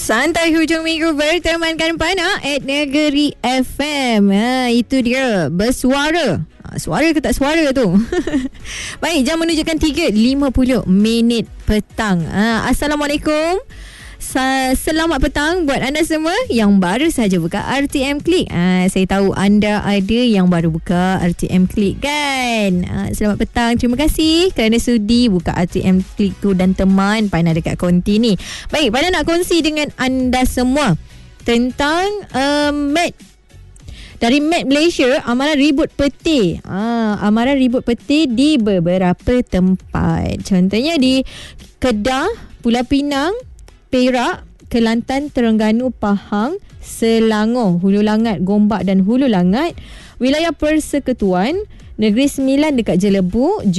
Santai hujung minggu bertemankan Pana at Negeri FM. Itu dia, bersuara. Suara ke tak suara tu? Baik, jam menunjukkan 3.50 minit petang. Assalamualaikum. Selamat petang buat anda semua yang baru saja buka RTM Klik. Saya tahu anda ada yang baru buka RTM Klik kan. Selamat petang. Terima kasih kerana sudi buka RTM Klik tu dan teman Pana dekat konti ni. Baik, Pana nak kongsi dengan anda semua tentang Mat. Dari Mat Malaysia, amaran ribut peti. Amaran ribut peti di beberapa tempat. Contohnya di Kedah, Pulau Pinang, Perak, Kelantan, Terengganu, Pahang, Selangor, Hulu Langat, Gombak dan Hulu Langat, wilayah Persekutuan, Negeri Sembilan dekat Jelebu,